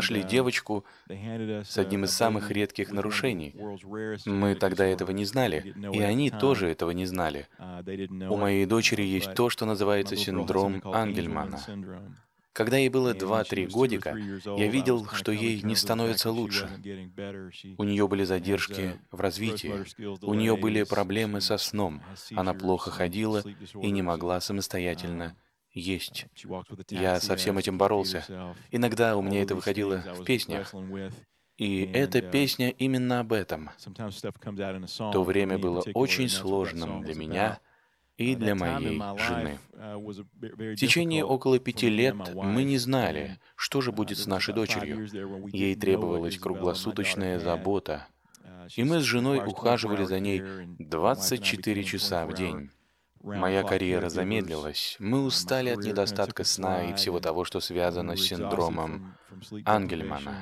нашли девочку с одним из самых редких нарушений. Мы тогда этого не знали, и они тоже этого не знали. У моей дочери есть то, что называется синдром Ангельмана. Когда ей было 2-3 годика, я видел, что ей не становится лучше. У нее были задержки в развитии, у нее были проблемы со сном, она плохо ходила и не могла самостоятельно есть. Я со всем этим боролся. Иногда у меня это выходило в песнях. И эта песня именно об этом. То время было очень сложным для меня и для моей жены. В течение около 5 лет мы не знали, что же будет с нашей дочерью. Ей требовалась круглосуточная забота. И мы с женой ухаживали за ней 24 часа в день. Моя карьера замедлилась. Мы устали от недостатка сна и всего того, что связано с синдромом Ангельмана.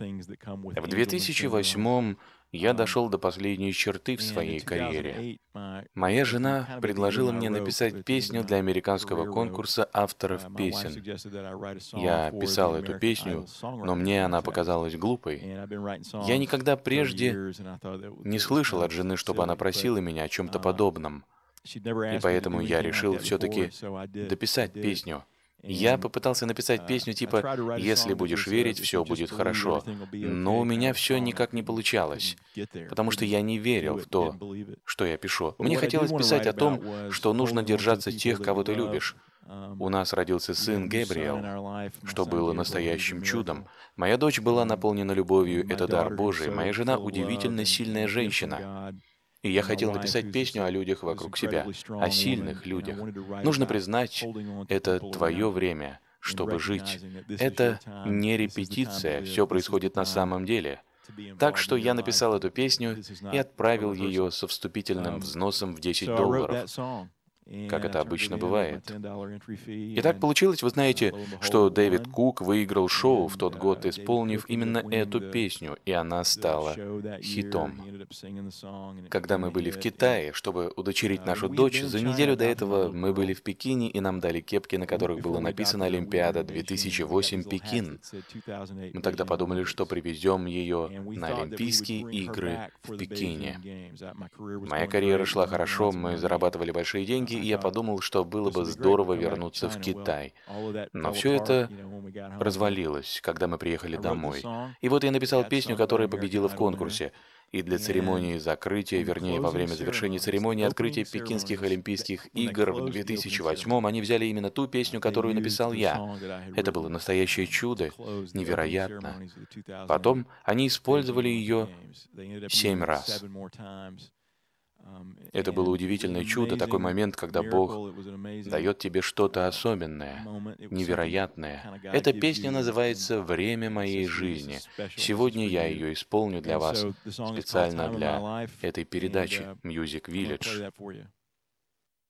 В 2008 я дошел до последней черты в своей карьере. Моя жена предложила мне написать песню для американского конкурса авторов песен. Я писал эту песню, но мне она показалась глупой. Я никогда прежде не слышал от жены, чтобы она просила меня о чем-то подобном. И поэтому я решил все-таки дописать песню. Я попытался написать песню типа «Если будешь верить, все будет хорошо», но у меня все никак не получалось, потому что я не верил в то, что я пишу. Мне хотелось писать о том, что нужно держаться тех, кого ты любишь. У нас родился сын Гэбриэл, что было настоящим чудом. Моя дочь была наполнена любовью, это дар Божий. Моя жена удивительно сильная женщина. И я хотел написать песню о людях вокруг себя, о сильных людях. Нужно признать, это твое время, чтобы жить. Это не репетиция, все происходит на самом деле. Так что я написал эту песню и отправил ее со вступительным взносом в $10, как это обычно бывает. И так получилось, вы знаете, что Дэвид Кук выиграл шоу в тот год, исполнив именно эту песню, и она стала хитом. Когда мы были в Китае, чтобы удочерить нашу дочь, за неделю до этого мы были в Пекине, и нам дали кепки, на которых было написано «Олимпиада 2008 Пекин». Мы тогда подумали, что привезем ее на Олимпийские игры в Пекине. Моя карьера шла хорошо, мы зарабатывали большие деньги, и я подумал, что было бы здорово вернуться в Китай. Но все это развалилось, когда мы приехали домой. И вот я написал песню, которая победила в конкурсе. И для церемонии закрытия, вернее, во время завершения церемонии открытия Пекинских Олимпийских игр в 2008 они взяли именно ту песню, которую написал я. Это было настоящее чудо, невероятно. Потом они использовали ее 7 раз. Это было удивительное чудо, такой момент, когда Бог дает тебе что-то особенное, невероятное. Эта песня называется «Время моей жизни». Сегодня я ее исполню для вас специально для этой передачи Music Village.